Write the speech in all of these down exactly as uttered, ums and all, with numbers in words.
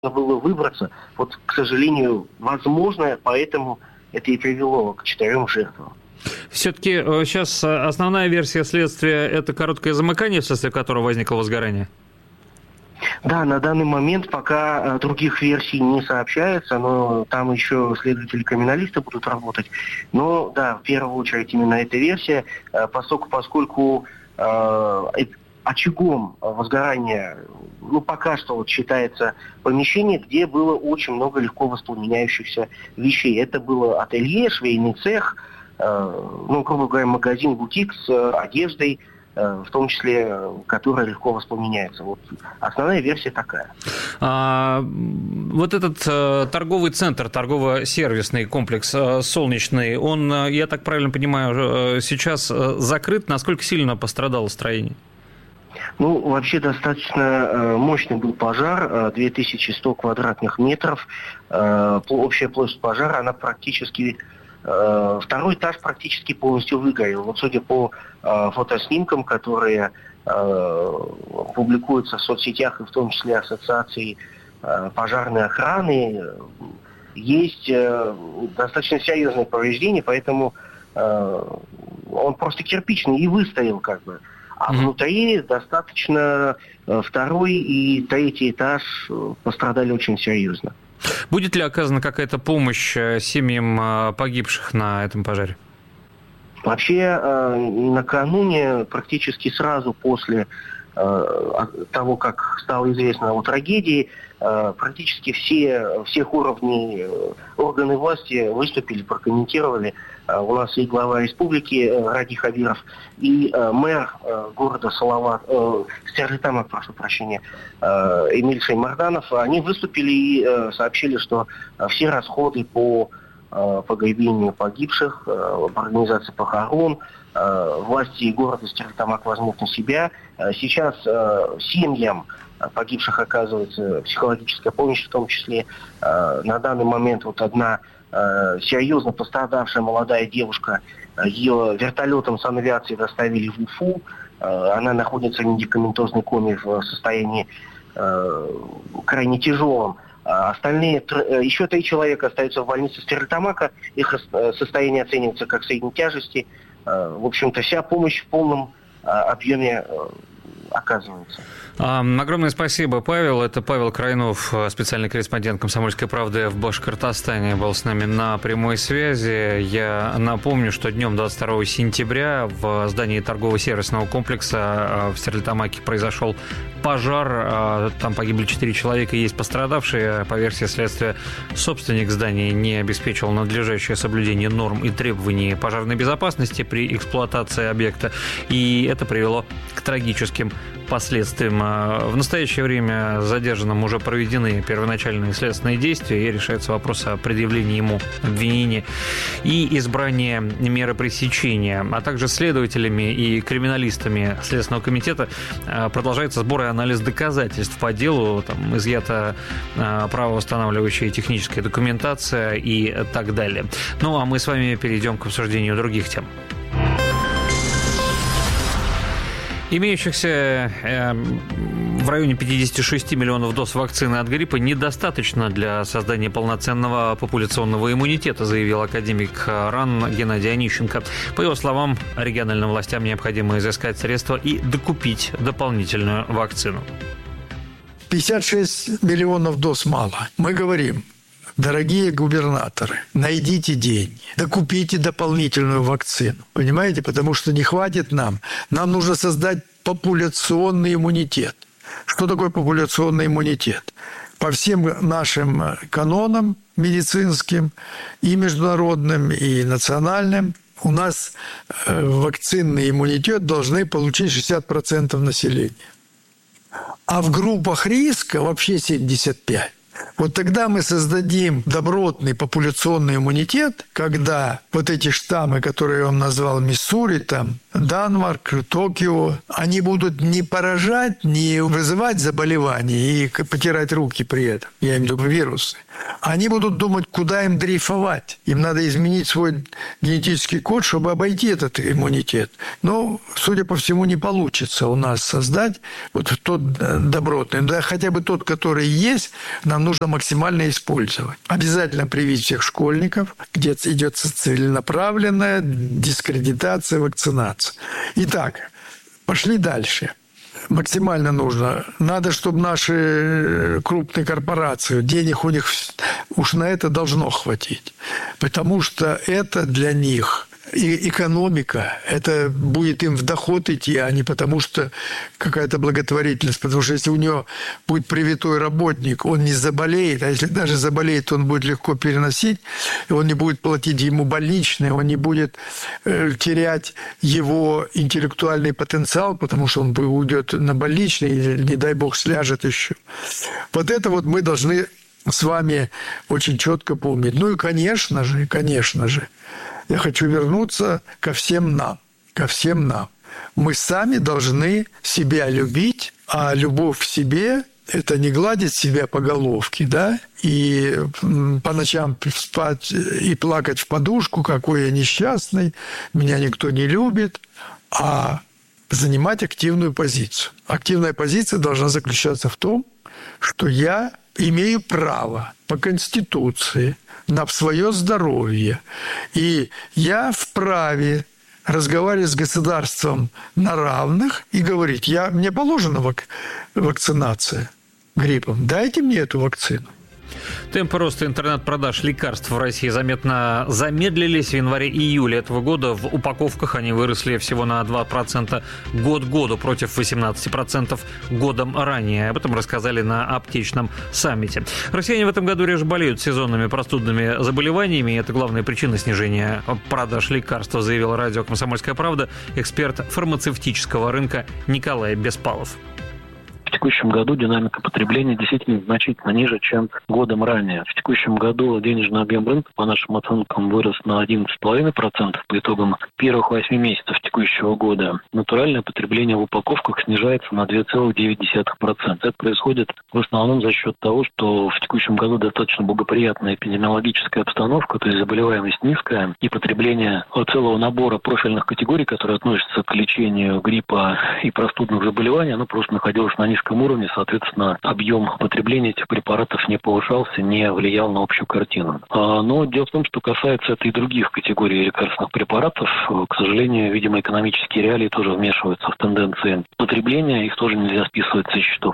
было выбраться. Вот, к сожалению, возможно, поэтому это и привело к четырем жертвам. Все-таки сейчас основная версия следствия – это короткое замыкание, вследствие которого возникло возгорание? Да, на данный момент пока других версий не сообщается, но там еще следователи-криминалисты будут работать. Но да, в первую очередь именно эта версия, поскольку, поскольку э, очагом возгорания, ну, пока что вот считается помещение, где было очень много легко воспламеняющихся вещей. Это было ателье, швейный цех, э, ну, грубо говоря, магазин, бутик с э, одеждой, в том числе, которая легко воспламеняется. Вот основная версия такая. А, вот этот э, торговый центр, торгово-сервисный комплекс э, «Солнечный», он, я так правильно понимаю, э, сейчас закрыт. Насколько сильно пострадало строение? Ну, вообще достаточно э, мощный был пожар, э, две тысячи сто квадратных метров. Э, общая площадь пожара, она практически... Второй этаж практически полностью выгорел. Вот судя по э, фотоснимкам, которые э, публикуются в соцсетях, и в том числе ассоциации э, пожарной охраны, есть э, достаточно серьезные повреждения, поэтому э, он просто кирпичный и выстоял как бы. А внутри достаточно э, второй и третий этаж пострадали очень серьезно. Будет ли оказана какая-то помощь семьям погибших на этом пожаре? Вообще, накануне, практически сразу после того, как стало известно о трагедии, практически все, всех уровней органы власти выступили, прокомментировали. У нас и глава республики Ради Хабиров, и мэр города Салават, э, Стерлитамак, прошу прощения, э, Эмиль Шеймарданов, они выступили и э, сообщили, что все расходы по э, погребению погибших, э, по организации похорон, э, власти города Стерлитамак возьмут на себя. Сейчас э, семьям погибших оказывается психологическая помощь, в том числе э, на данный момент вот одна э, серьезно пострадавшая молодая девушка, ее вертолетом санавиации доставили в Уфу, э, она находится в медикаментозной коме в состоянии э, крайне тяжелом. А остальные, еще три человека остаются в больнице Стерлитамака, их состояние оценивается как средней тяжести. Э, в общем-то, вся помощь в полном э, объеме э, оказывается. Огромное спасибо, Павел. Это Павел Крайнов, специальный корреспондент «Комсомольской правды» в Башкортостане, был с нами на прямой связи. Я напомню, что днем двадцать второго сентября в здании торгово-сервисного комплекса в Стерлитамаке произошел пожар. Там погибли четыре человека, есть пострадавшие. По версии следствия, собственник здания не обеспечил надлежащее соблюдение норм и требований пожарной безопасности при эксплуатации объекта. И это привело к трагическим последствиям. В настоящее время задержанным уже проведены первоначальные следственные действия и решается вопрос о предъявлении ему обвинения и избрания меры пресечения. А также следователями и криминалистами Следственного комитета продолжается сбор и анализ доказательств по делу. Там изъята правовосстанавливающая и техническая документация и так далее. Ну, а мы с вами перейдем к обсуждению других тем. Имеющихся э, в районе пятьдесят шесть миллионов доз вакцины от гриппа недостаточно для создания полноценного популяционного иммунитета, заявил академик РАН Геннадий Онищенко. По его словам, региональным властям необходимо изыскать средства и докупить дополнительную вакцину. пятьдесят шесть миллионов доз мало. Мы говорим: дорогие губернаторы, найдите деньги, докупите дополнительную вакцину. Понимаете? Потому что не хватит нам. Нам нужно создать популяционный иммунитет. Что такое популяционный иммунитет? По всем нашим канонам медицинским, и международным, и национальным, у нас вакцинный иммунитет должны получить шестьдесят процентов населения. А в группах риска вообще семьдесят пять процентов. Вот тогда мы создадим добротный популяционный иммунитет, когда вот эти штаммы, которые я вам назвал, Миссури, там, Данмарк, Токио, они будут не поражать, не вызывать заболеваний и потирать руки при этом, я имею в виду вирусы. Они будут думать, куда им дрейфовать. Им надо изменить свой генетический код, чтобы обойти этот иммунитет. Но, судя по всему, не получится у нас создать вот тот добротный. Да, хотя бы тот, который есть, нам нужно максимально использовать. Обязательно привить всех школьников, где идет целенаправленная дискредитация, вакцинация. Итак, пошли дальше. Максимально нужно. Надо, чтобы наши крупные корпорации, денег у них уж на это должно хватить. Потому что это для них и экономика, это будет им в доход идти, а не потому что какая-то благотворительность. Потому что если у него будет привитой работник, он не заболеет, а если даже заболеет, то он будет легко переносить, и он не будет платить ему больничные, он не будет э, терять его интеллектуальный потенциал, потому что он уйдет на больничный, и, не дай бог, сляжет еще. Вот это вот мы должны с вами очень четко помнить. Ну и, конечно же, конечно же, я хочу вернуться ко всем нам, ко всем нам. Мы сами должны себя любить, а любовь к себе – это не гладить себя по головке, да, и по ночам спать и плакать в подушку, какой я несчастный, меня никто не любит, а занимать активную позицию. Активная позиция должна заключаться в том, что я имею право по Конституции на свое здоровье. И я вправе разговаривать с государством на равных и говорить, я, мне положена вак- вакцинация гриппом, дайте мне эту вакцину. Темпы роста интернет-продаж лекарств в России заметно замедлились. В январе-июле этого года в упаковках они выросли всего на два процента год к году против восемнадцати процентов годом ранее. Об этом рассказали на аптечном саммите. Россияне в этом году реже болеют сезонными простудными заболеваниями. И это главная причина снижения продаж лекарств, заявил радио «Комсомольская правда» эксперт фармацевтического рынка Николай Беспалов. В текущем году динамика потребления действительно значительно ниже, чем годом ранее. В текущем году денежный объем рынка, по нашим оценкам, вырос на одиннадцать целых пять десятых процента по итогам первых восьми месяцев текущего года. Натуральное потребление в упаковках снижается на два целых девять десятых процента. Это происходит в основном за счет того, что в текущем году достаточно благоприятная эпидемиологическая обстановка, то есть заболеваемость низкая, и потребление целого набора профильных категорий, которые относятся к лечению гриппа и простудных заболеваний, оно просто находилось на низком уровне, соответственно, объем потребления этих препаратов не повышался, не влиял на общую картину. Но дело в том, что касается это и других категорий лекарственных препаратов, к сожалению, видимо, экономические реалии тоже вмешиваются в тенденции потребления, их тоже нельзя списывать со счетов.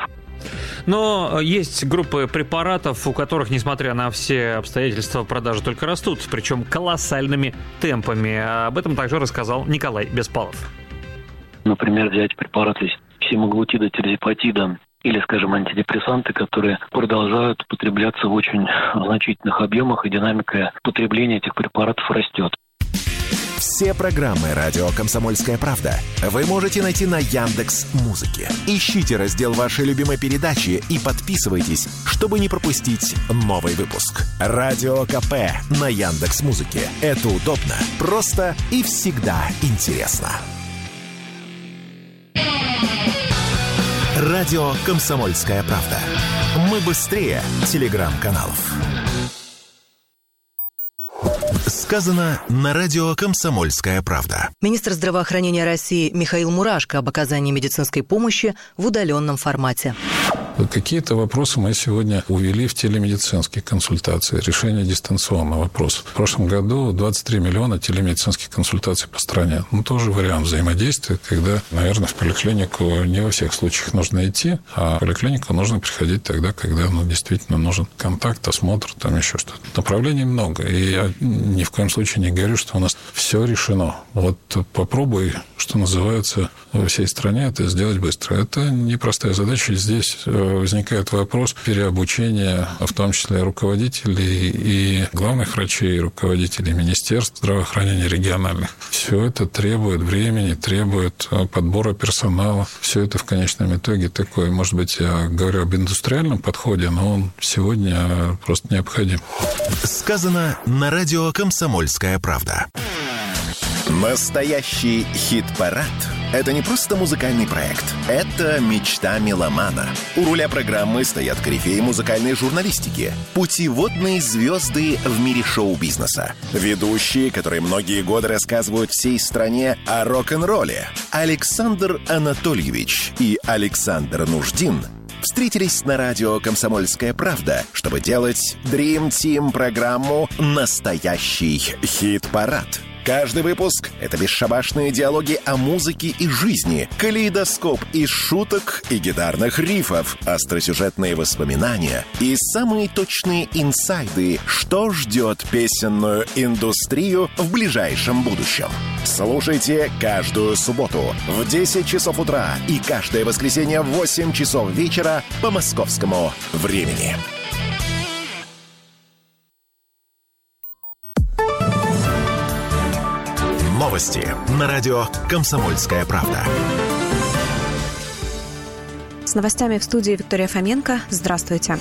Но есть группы препаратов, у которых, несмотря на все обстоятельства, продажи только растут, причем колоссальными темпами. Об этом также рассказал Николай Беспалов. Например, взять препараты семаглутида, тирзепатида или, скажем, антидепрессанты, которые продолжают потребляться в очень значительных объемах, и динамика потребления этих препаратов растет. Все программы «Радио Комсомольская правда» вы можете найти на Яндекс.Музыке. Ищите раздел вашей любимой передачи и подписывайтесь, чтобы не пропустить новый выпуск. Радио КП на Яндекс.Музыке. Это удобно, просто и всегда интересно. Радио «Комсомольская правда». Мы быстрее телеграм-каналов. Сказано на радио «Комсомольская правда». Министр здравоохранения России Михаил Мурашко об оказании медицинской помощи в удаленном формате. Какие-то вопросы мы сегодня увели в телемедицинские консультации, решение дистанционного вопроса. В прошлом году двадцать три миллиона телемедицинских консультаций по стране. Ну, тоже вариант взаимодействия, когда, наверное, в поликлинику не во всех случаях нужно идти, а в поликлинику нужно приходить тогда, когда ну, действительно нужен контакт, осмотр, там еще что-то. Направлений много, и я ни в коем случае не говорю, что у нас все решено. Вот попробуй, что называется, во всей стране это сделать быстро. Это непростая задача. Здесь возникает вопрос переобучения, в том числе руководителей и главных врачей, и руководителей министерств здравоохранения региональных. Все это требует времени, требует подбора персонала. Все это в конечном итоге такое, может быть, я говорю об индустриальном подходе, но он сегодня просто необходим. Сказано на радио «Комсомольская правда». Настоящий хит-парад – это не просто музыкальный проект. Это мечта меломана. У руля программы стоят корифеи музыкальной журналистики, путеводные звезды в мире шоу-бизнеса, ведущие, которые многие годы рассказывают всей стране о рок-н-ролле. Александр Анатольевич и Александр Нуждин встретились на радио «Комсомольская правда», чтобы делать Dream Team программу «Настоящий хит-парад». Каждый выпуск — это бесшабашные диалоги о музыке и жизни, калейдоскоп из шуток и гитарных рифов, остросюжетные воспоминания и самые точные инсайды, что ждет песенную индустрию в ближайшем будущем. Слушайте каждую субботу в десять часов утра и каждое воскресенье в восемь часов вечера по московскому времени. Новости на радио «Комсомольская правда». С новостями в студии Виктория Фоменко. Здравствуйте.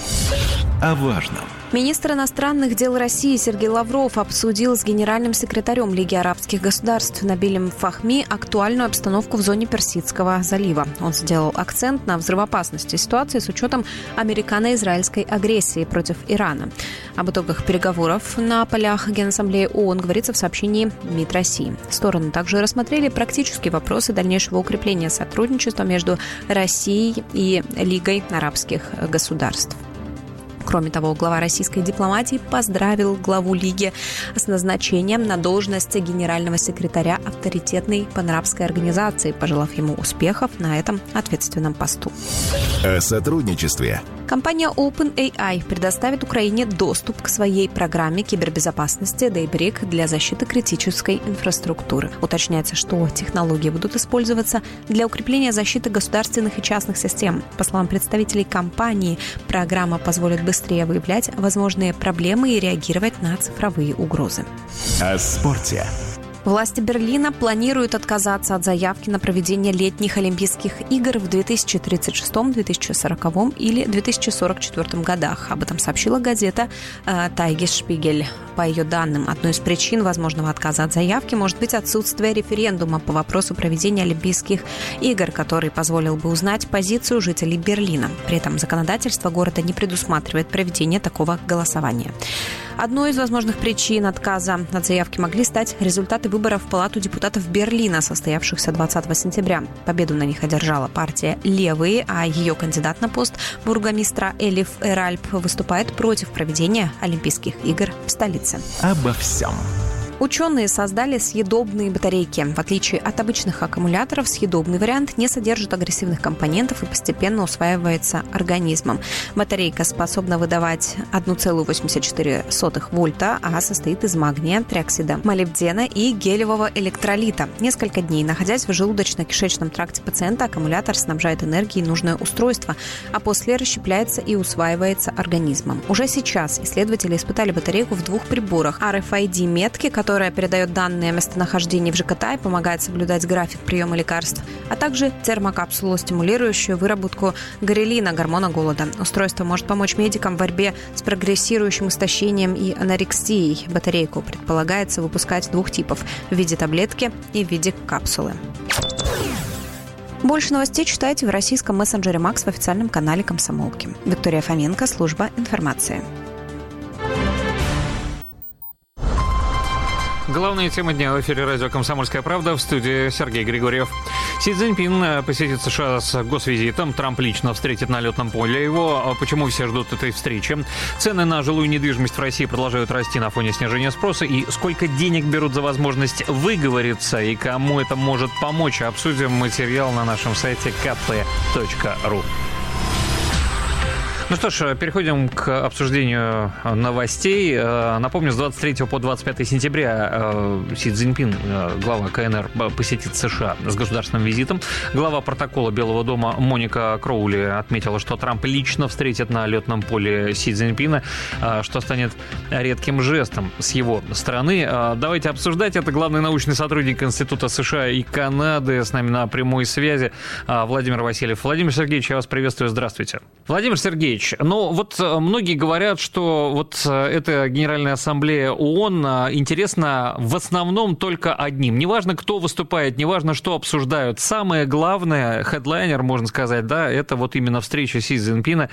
О важном. Министр иностранных дел России Сергей Лавров обсудил с генеральным секретарем Лиги арабских государств Набилем Фахми актуальную обстановку в зоне Персидского залива. Он сделал акцент на взрывоопасности ситуации с учетом американо-израильской агрессии против Ирана. Об итогах переговоров на полях Генассамблеи ООН говорится в сообщении МИД России. Стороны также рассмотрели практические вопросы дальнейшего укрепления сотрудничества между Россией и Лигой арабских государств. Кроме того, глава российской дипломатии поздравил главу Лиги с назначением на должность генерального секретаря авторитетной панарабской организации, пожелав ему успехов на этом ответственном посту. О сотрудничестве. Компания OpenAI предоставит Украине доступ к своей программе кибербезопасности Daybreak для защиты критической инфраструктуры. Уточняется, что технологии будут использоваться для укрепления защиты государственных и частных систем. По словам представителей компании, программа позволит быстрее выявлять возможные проблемы и реагировать на цифровые угрозы. О спорте. Власти Берлина планируют отказаться от заявки на проведение летних Олимпийских игр в две тысячи тридцать шестом, две тысячи сороковом или две тысячи сорок четвёртом годах. Об этом сообщила газета «Тайгесшпигель». По ее данным, одной из причин возможного отказа от заявки может быть отсутствие референдума по вопросу проведения Олимпийских игр, который позволил бы узнать позицию жителей Берлина. При этом законодательство города не предусматривает проведение такого голосования. Одной из возможных причин отказа от заявки могли стать результаты выборов в Палату депутатов Берлина, состоявшихся двадцатого сентября. Победу на них одержала партия «Левые», а ее кандидат на пост бургомистра Элиф Эральп выступает против проведения Олимпийских игр в столице. Обо всем. Ученые создали съедобные батарейки. В отличие от обычных аккумуляторов, съедобный вариант не содержит агрессивных компонентов и постепенно усваивается организмом. Батарейка способна выдавать одна целая восемьдесят четыре сотых вольта, а состоит из магния, триоксида молибдена и гелевого электролита. Несколько дней, находясь в желудочно-кишечном тракте пациента, аккумулятор снабжает энергией нужное устройство, а после расщепляется и усваивается организмом. Уже сейчас исследователи испытали батарейку в двух приборах: ар эф ай ди-метки, которая передает данные о местонахождении в ЖКТ и помогает соблюдать график приема лекарств, а также термокапсулу, стимулирующую выработку гhrelin, гормона голода. Устройство может помочь медикам в борьбе с прогрессирующим истощением и анорексией. Батарейку предполагается выпускать двух типов – в виде таблетки и в виде капсулы. Больше новостей читайте в российском мессенджере Макс в официальном канале Комсомолки. Виктория Фоменко, служба информации. Главные темы дня в эфире радио «Комсомольская правда», в студии Сергей Григорьев. Си Цзиньпин посетит США с госвизитом. Трамп лично встретит на летном поле его. Почему все ждут этой встречи? Цены на жилую недвижимость в России продолжают расти на фоне снижения спроса. И сколько денег берут за возможность выговориться? И кому это может помочь? Обсудим материал на нашем сайте ка пэ точка ру. Ну что ж, переходим к обсуждению новостей. Напомню, с двадцать третьего по двадцать пятое сентября Си Цзиньпин, глава ка эн эр, посетит США с государственным визитом. Глава протокола Белого дома Моника Кроули отметила, что Трамп лично встретит на летном поле Си Цзиньпина, что станет редким жестом с его стороны. Давайте обсуждать. Это главный научный сотрудник Института США и Канады. С нами на прямой связи Владимир Васильев. Владимир Сергеевич, я вас приветствую. Здравствуйте. Владимир Сергеевич, ну вот многие говорят, что вот эта Генеральная Ассамблея ООН интересна в основном только одним. Неважно, кто выступает, неважно, что обсуждают. Самое главное, хедлайнер, можно сказать, да, это вот именно встреча Си Цзиньпина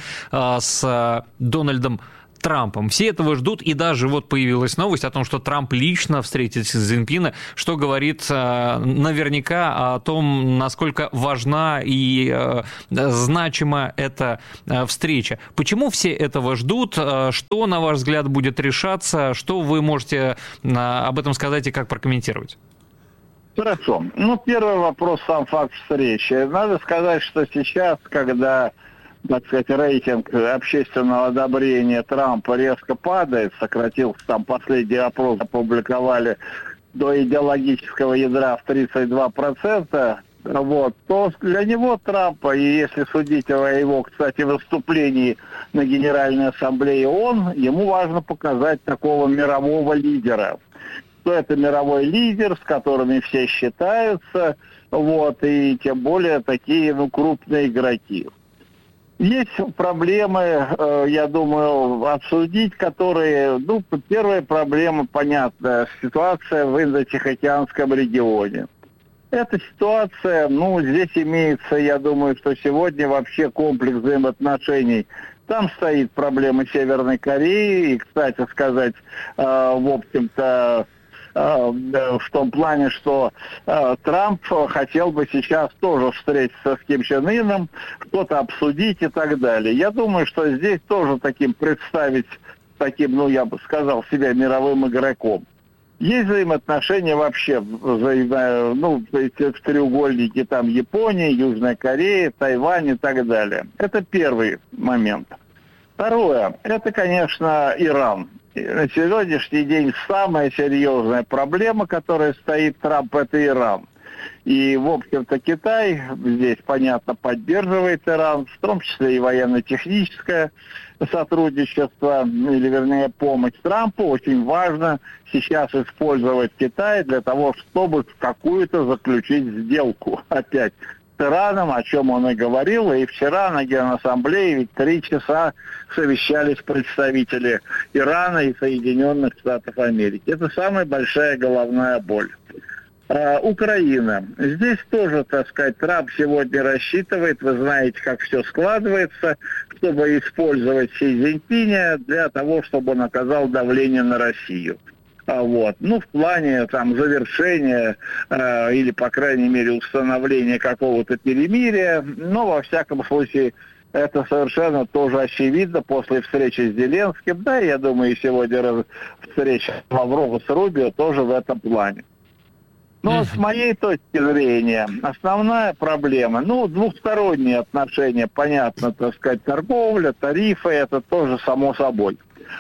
с Дональдом Трампом. Все этого ждут, и даже вот появилась новость о том, что Трамп лично встретит Си Цзиньпина, что говорит э, наверняка о том, насколько важна и э, значима эта э, встреча. Почему все этого ждут? Э, что, на ваш взгляд, будет решаться? Что вы можете э, об этом сказать и как прокомментировать? Хорошо. Ну, первый вопрос, сам факт встречи. Надо сказать, что сейчас, когда, так сказать, рейтинг общественного одобрения Трампа резко падает, сократился, там последний опрос опубликовали до идеологического ядра в тридцать два процента, вот, то для него, Трампа, и если судить о его, кстати, выступлении на Генеральной Ассамблее ООН, ему важно показать такого мирового лидера. Что это мировой лидер, с которыми все считаются, вот, и тем более такие, ну, крупные игроки. Есть проблемы, э, я думаю, обсудить, которые, ну, первая проблема, понятная, ситуация в Индо-Тихоокеанском регионе. Эта ситуация, ну, здесь имеется, я думаю, что сегодня вообще комплекс взаимоотношений. Там стоит проблема Северной Кореи, и, кстати сказать, э, в общем-то, в том плане, что э, Трамп хотел бы сейчас тоже встретиться с Ким Чен Ыном, что-то обсудить и так далее. Я думаю, что здесь тоже таким представить, таким, ну, я бы сказал, себя мировым игроком. Есть взаимоотношения вообще, взаимо, ну, в треугольнике там Япония, Южная Корея, Тайвань и так далее. Это первый момент. Второе, это, конечно, Иран. На сегодняшний день самая серьезная проблема, которая стоит Трамп, это Иран. И, в общем-то, Китай здесь, понятно, поддерживает Иран, в том числе и военно-техническое сотрудничество, или, вернее, помощь Трампу. Очень важно сейчас использовать Китай для того, чтобы какую-то заключить сделку опять с Ираном, о чем он и говорил. И вчера на Генассамблее ведь три часа совещались представители Ирана и Соединенных Штатов Америки. Это самая большая головная боль. А, Украина. Здесь тоже, так сказать, Трамп сегодня рассчитывает, вы знаете, как все складывается, чтобы использовать Си Цзиньпиня для того, чтобы он оказал давление на Россию. А вот. Ну, в плане там завершения э, или, по крайней мере, установления какого-то перемирия, но, во всяком случае, это совершенно тоже очевидно после встречи с Зеленским, да, я думаю, и сегодня раз, встреча Лаврова с Рубио тоже в этом плане. Но с моей точки зрения, основная проблема, ну, двухсторонние отношения, понятно, так сказать, торговля, тарифы, это тоже само собой.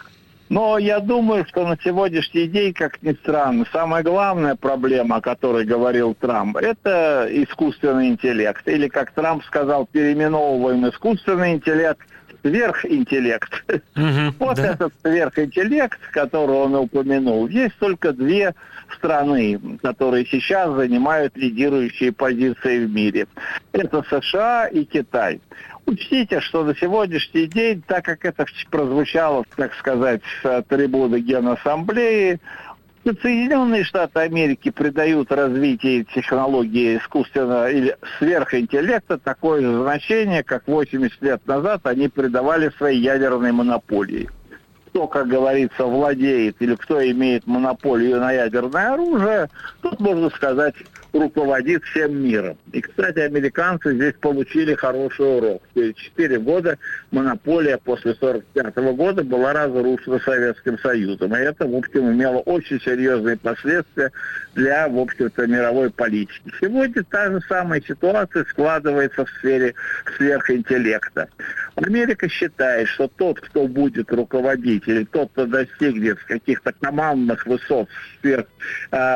Но я думаю, что на сегодняшний день, как ни странно, самая главная проблема, о которой говорил Трамп, это искусственный интеллект. Или, как Трамп сказал, переименовываем искусственный интеллект в сверхинтеллект. Mm-hmm, вот да. Этот сверхинтеллект, который он упомянул. Есть только две страны, которые сейчас занимают лидирующие позиции в мире. Это США и Китай. Учтите, что на сегодняшний день, так как это прозвучало, так сказать, с трибуны Генассамблеи, Соединенные Штаты Америки придают развитию технологии искусственного или сверхинтеллекта такое же значение, как восемьдесят лет назад они придавали своей ядерной монополии. Кто, как говорится, владеет или кто имеет монополию на ядерное оружие, тут, можно сказать, руководит всем миром. И, кстати, американцы здесь получили хороший урок. Через четыре года монополия после сорок пятого года была разрушена Советским Союзом. И это, в общем, имело очень серьезные последствия для, в общем-то, мировой политики. Сегодня та же самая ситуация складывается в сфере сверхинтеллекта. Америка считает, что тот, кто будет руководить, или тот, кто достигнет каких-то командных высот сверх, э,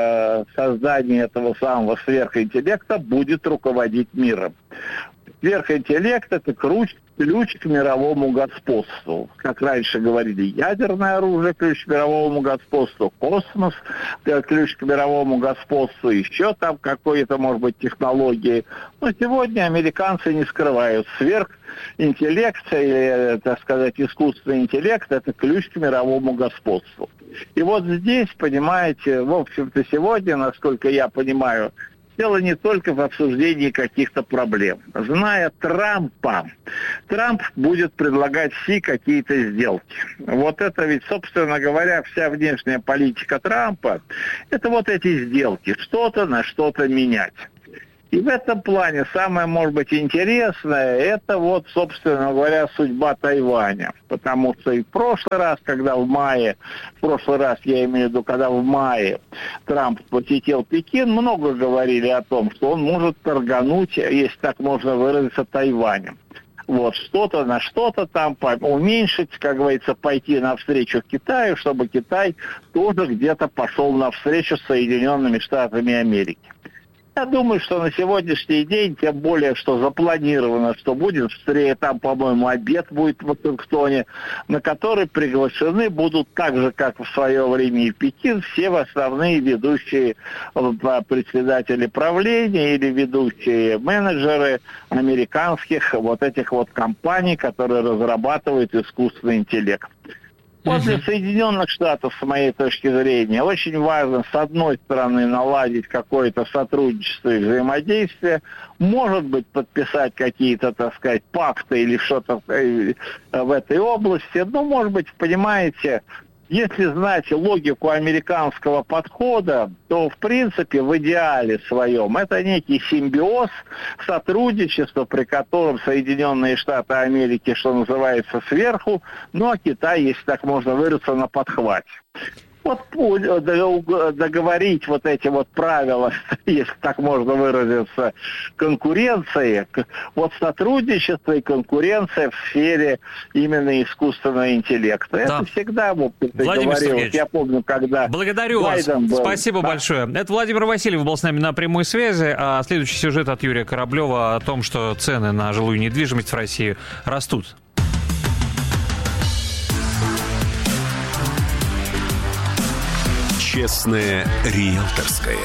в создании этого самого сверхинтеллекта, будет руководить миром. Сверхинтеллект – это ключ, ключ к мировому господству. Как раньше говорили, ядерное оружие – ключ к мировому господству, космос – ключ к мировому господству, еще там какие-то, может быть, технологии. Но сегодня американцы не скрывают. Сверхинтеллект, или, так сказать, искусственный интеллект – это ключ к мировому господству. И вот здесь, понимаете, в общем-то, сегодня, насколько я понимаю, дело не только в обсуждении каких-то проблем. Зная Трампа, Трамп будет предлагать Си какие-то сделки. Вот это ведь, собственно говоря, вся внешняя политика Трампа, это вот эти сделки, что-то на что-то менять. И в этом плане самое, может быть, интересное, это вот, собственно говоря, судьба Тайваня. Потому что и в прошлый раз, когда в мае, в прошлый раз, я имею в виду, когда в мае Трамп посетил Пекин, много говорили о том, что он может торгануть, если так можно выразиться, Тайванем. Вот, что-то на что-то там уменьшить, как говорится, пойти навстречу Китаю, чтобы Китай тоже где-то пошел навстречу с Соединенными Штатами Америки. Я думаю, что на сегодняшний день, тем более, что запланировано, что будет встреча, там, по-моему, обед будет в Вашингтоне, на который приглашены будут так же, как в свое время и в Пекин, все основные ведущие председатели правления или ведущие менеджеры американских вот этих вот компаний, которые разрабатывают искусственный интеллект. Вот для Соединенных Штатов, с моей точки зрения, очень важно, с одной стороны, наладить какое-то сотрудничество и взаимодействие, может быть, подписать какие-то, так сказать, пакты или что-то в этой области, но, может быть, понимаете, если знать логику американского подхода, то, в принципе, в идеале своем это некий симбиоз, сотрудничество, при котором Соединенные Штаты Америки, что называется, сверху, ну а Китай, если так можно выразиться, на подхвате. Вот договорить вот эти вот правила, если так можно выразиться, конкуренции, вот сотрудничество и конкуренция в сфере именно искусственного интеллекта. Да. Это всегда, в общем-то, говорилось. Я помню, когда Благодарю Байден вас. Был... Спасибо да. большое. Это Владимир Васильев был с нами на прямой связи. А следующий сюжет от Юрия Кораблева о том, что цены на жилую недвижимость в России растут. Честное риэлторское.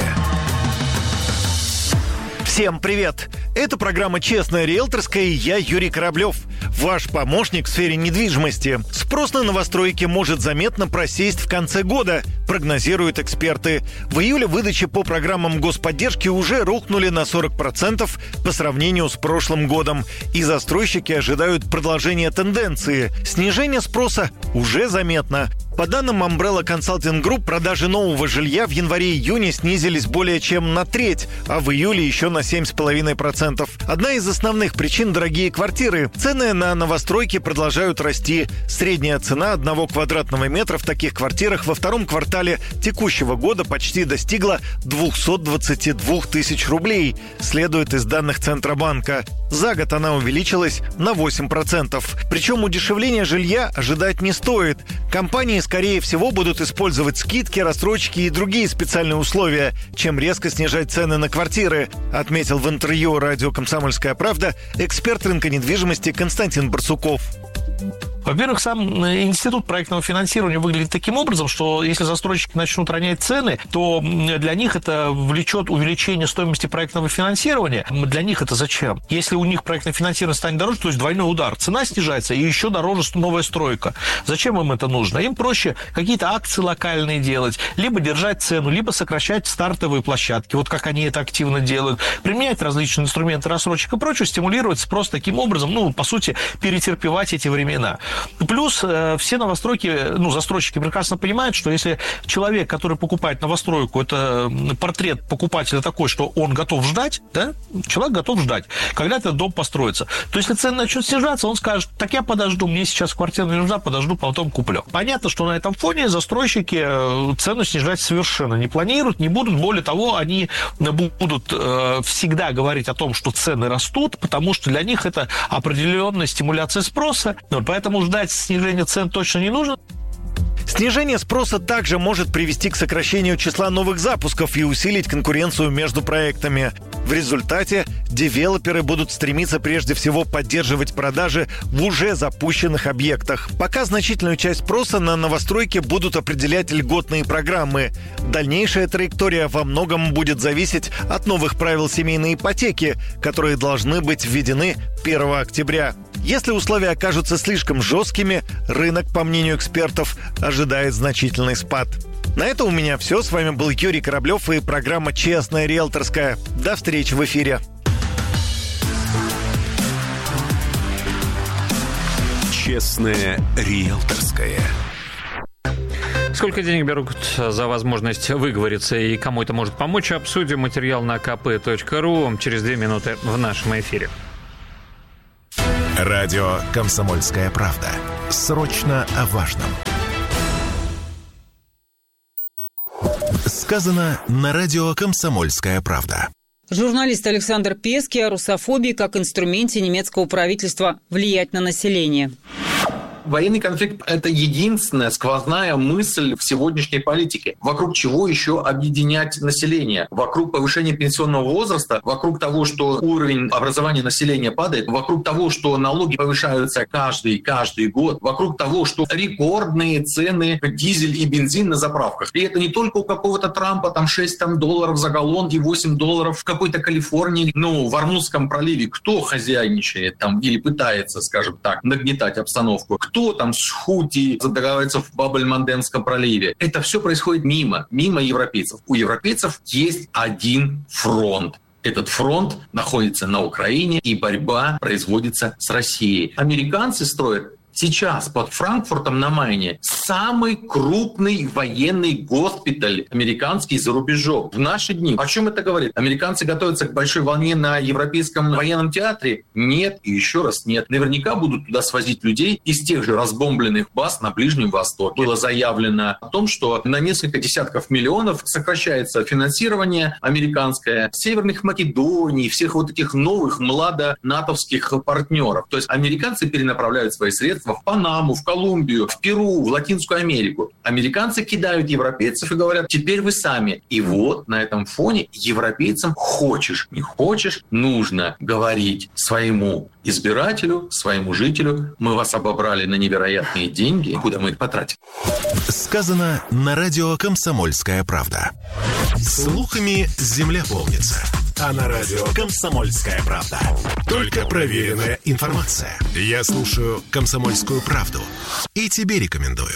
Всем привет! Это программа «Честная риэлторская» и я, Юрий Кораблев, ваш помощник в сфере недвижимости. Спрос на новостройки может заметно просесть в конце года, прогнозируют эксперты. В июле выдачи по программам господдержки уже рухнули на сорок процентов по сравнению с прошлым годом. И застройщики ожидают продолжения тенденции. Снижение спроса уже заметно. По данным Umbrella Consulting Group, продажи нового жилья в январе-июне снизились более чем на треть, а в июле еще на семь целых пять десятых процента. Одна из основных причин – дорогие квартиры. Цены на новостройки продолжают расти. Средняя цена одного квадратного метра в таких квартирах во втором квартале текущего года почти достигла двести двадцать два тысяч рублей, следует из данных Центробанка. За год она увеличилась на восемь процентов. Причем удешевления жилья ожидать не стоит. Компании, скорее всего, будут использовать скидки, рассрочки и другие специальные условия, чем резко снижать цены на квартиры, отметил в интервью радио «Комсомольская правда» эксперт рынка недвижимости Константин Барсуков. Во-первых, сам институт проектного финансирования выглядит таким образом, что если застройщики начнут ронять цены, то для них это влечет увеличение стоимости проектного финансирования. Для них это зачем? Если у них проектное финансирование станет дороже, то есть двойной удар. Цена снижается, и еще дороже новая стройка. Зачем им это нужно? Им проще какие-то акции локальные делать, либо держать цену, либо сокращать стартовые площадки, вот как они это активно делают, применять различные инструменты рассрочек и прочее, стимулировать спрос таким образом, ну, по сути, перетерпевать эти времена. Плюс э, все новостройки, ну, застройщики прекрасно понимают, что если человек, который покупает новостройку, это портрет покупателя такой, что он готов ждать, да, человек готов ждать, когда этот дом построится. То если цены начнут снижаться, он скажет, так я подожду, мне сейчас квартира не нужна, подожду, потом куплю. Понятно, что на этом фоне застройщики цену снижать совершенно не планируют, не будут. Более того, они будут э, всегда говорить о том, что цены растут, потому что для них это определенная стимуляция спроса. Вот, поэтому ждать снижения цен точно не нужно. Снижение спроса также может привести к сокращению числа новых запусков и усилить конкуренцию между проектами. В результате девелоперы будут стремиться прежде всего поддерживать продажи в уже запущенных объектах. Пока значительную часть спроса на новостройки будут определять льготные программы. Дальнейшая траектория во многом будет зависеть от новых правил семейной ипотеки, которые должны быть введены первого октября. Если условия окажутся слишком жесткими, рынок, по мнению экспертов, ожидает значительный спад. На это у меня все. С вами был Юрий Кораблев и программа «Честная риэлторская». До встречи в эфире. «Честная риэлторская». Сколько денег берут за возможность выговориться и кому это может помочь, обсудим. Материал на ка пэ точка ру через две минуты в нашем эфире. Радио «Комсомольская правда». Срочно о важном. Сказано на радио «Комсомольская правда». Журналист Александр Пески о русофобии как инструменте немецкого правительства влиять на население. Военный конфликт – это единственная сквозная мысль в сегодняшней политике. Вокруг чего еще объединять население? Вокруг повышения пенсионного возраста, вокруг того, что уровень образования населения падает, вокруг того, что налоги повышаются каждый, каждый год, вокруг того, что рекордные цены дизель и бензин на заправках. И это не только у какого-то Трампа, там шесть там, долларов за галлон и восемь долларов в какой-то Калифорнии, ну, в Армузском проливе. Кто хозяйничает там или пытается, скажем так, нагнетать обстановку? Кто там с Хути договаривается в Баб-эль-Мандебском проливе? Это все происходит мимо, мимо европейцев. У европейцев есть один фронт. Этот фронт находится на Украине, и борьба производится с Россией. Американцы строят сейчас под Франкфуртом на Майне самый крупный военный госпиталь американский за рубежом. В наши дни. О чем это говорит? Американцы готовятся к большой волне на Европейском военном театре? Нет, и еще раз нет. Наверняка будут туда свозить людей из тех же разбомбленных баз на Ближнем Востоке. Было заявлено о том, что на несколько десятков миллионов сокращается финансирование американское Северных Македоний, всех вот этих новых младо-натовских партнеров. То есть американцы перенаправляют свои средства в Панаму, в Колумбию, в Перу, в Латинскую Америку. Американцы кидают европейцев и говорят, теперь вы сами. И вот на этом фоне европейцам, хочешь, не хочешь, нужно говорить своему избирателю, своему жителю, мы вас обобрали на невероятные деньги, куда мы их потратим. Сказано на радио «Комсомольская правда». Слухами земля полнится. А на радио «Комсомольская правда» только проверенная информация. Я слушаю «Комсомольскую правду» и тебе рекомендую.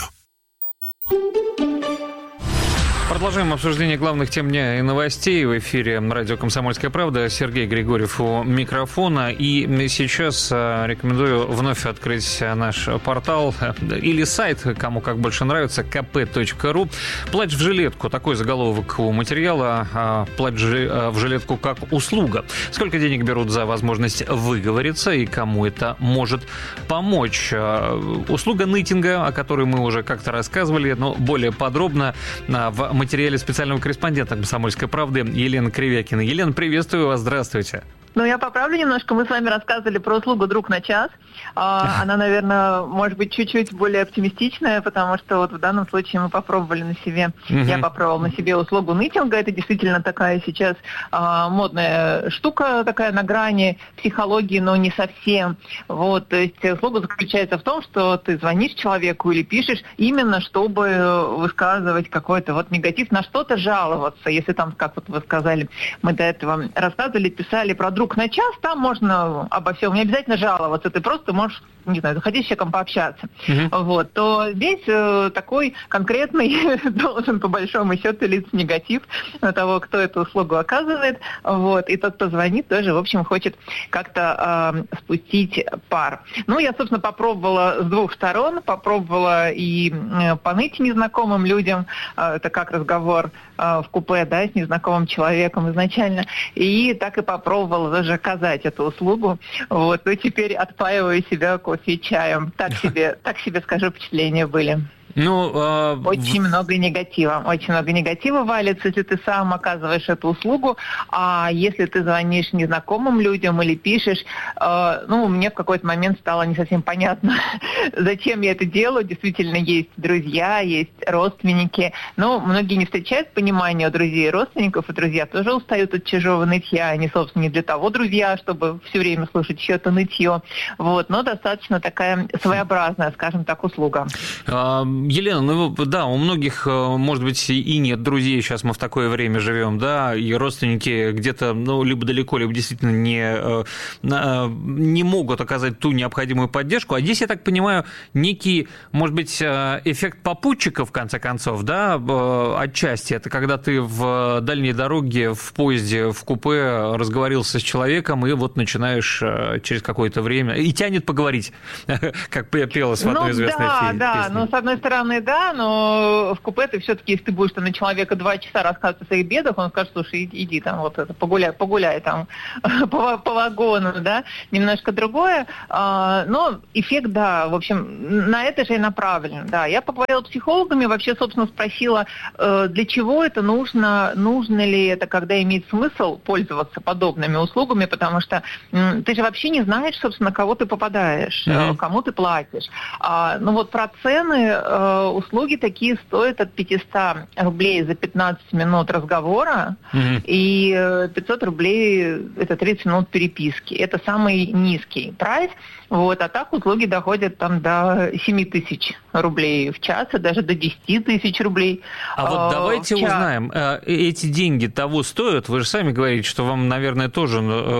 Продолжаем обсуждение главных тем дня и новостей в эфире радио «Комсомольская правда». Сергей Григорьев у микрофона. И сейчас рекомендую вновь открыть наш портал или сайт, кому как больше нравится, ка пэ точка ру. «Плачь в жилетку». Такой заголовок у материала. «Плачь в жилетку как услуга». Сколько денег берут за возможность выговориться и кому это может помочь? Услуга нытинга, о которой мы уже как-то рассказывали, но более подробно в материале специального корреспондента «Комсомольской правды» Елены Кривякина. Елена, приветствую вас, здравствуйте. Ну, я поправлю немножко. Мы с вами рассказывали про услугу «Друг на час». Она, наверное, может быть чуть-чуть более оптимистичная, потому что вот в данном случае мы попробовали на себе, uh-huh. я попробовала на себе услугу нытинга. Это действительно такая сейчас а, модная штука, такая на грани психологии, но не совсем. Вот, то есть услуга заключается в том, что ты звонишь человеку или пишешь именно, чтобы высказывать какой-то вот негатив, на что-то жаловаться. Если там, как вот вы сказали, мы до этого рассказывали, писали про «Друг на час», там можно обо всем, не обязательно жаловаться, ты просто можешь не знаю, захотите с человеком пообщаться, uh-huh. вот, то здесь э, такой конкретный должен по большому счету литься негатив на того, кто эту услугу оказывает, вот, и тот, кто звонит, тоже, в общем, хочет как-то э, спустить пар. Ну, я, собственно, попробовала с двух сторон, попробовала и э, поныть незнакомым людям, э, это как разговор э, в купе, да, с незнакомым человеком изначально, и так и попробовала даже оказать эту услугу, вот, но теперь отпаиваю себя кофе и чаем. Так себе, так себе, скажу, впечатления были. Ну, э... Очень много негатива. Очень много негатива валится, если ты сам оказываешь эту услугу. А если ты звонишь незнакомым людям или пишешь, э, ну, мне в какой-то момент стало не совсем понятно, зачем я это делаю. Действительно, есть друзья, есть родственники. Но многие не встречают понимания у друзей и родственников, и друзья тоже устают от чужого нытья. Они, собственно, не для того друзья, чтобы все время слушать чье-то нытье. Вот. Но достаточно такая своеобразная, скажем так, услуга. Елена, ну да, у многих, может быть, и нет друзей, сейчас мы в такое время живем, да, и родственники где-то, ну, либо далеко, либо действительно не, не могут оказать ту необходимую поддержку. А здесь, я так понимаю, некий, может быть, эффект попутчика, в конце концов, да, отчасти. Это когда ты в дальней дороге, в поезде, в купе разговорился с человеком, и вот начинаешь через какое-то время, и тянет поговорить, как пелось в одной ну, известной да, песне. Да, но с одной стороны, да, но в купе ты все-таки, если ты будешь там, на человека два часа рассказывать о своих бедах, он скажет, слушай, иди, иди там, вот это, погуляй, погуляй там по, по вагону, да, немножко другое. А, но эффект, да, в общем, на это же и направлен, да. Я поговорила с психологами, вообще, собственно, спросила, для чего это нужно, нужно ли это, когда имеет смысл пользоваться подобными услугами, потому что ты же вообще не знаешь, собственно, на кого ты попадаешь, mm-hmm. кому ты платишь. А, ну вот про цены услуги такие стоят от пятьсот рублей за пятнадцать минут разговора, mm-hmm. и пятьсот рублей это тридцать минут переписки. Это самый низкий прайс. Вот, а так услуги доходят там до семь тысяч рублей в час, и даже до десять тысяч рублей. А вот давайте узнаем, эти деньги того стоят? Вы же сами говорите, что вам, наверное, тоже...